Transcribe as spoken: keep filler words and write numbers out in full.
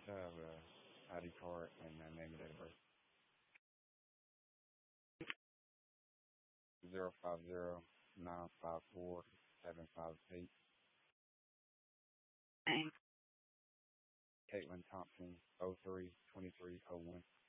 I have a I D card and my name and date of birth. Zero five zero nine five four seven five eight. Thanks. Caitlin Thompson. O three twenty three O one.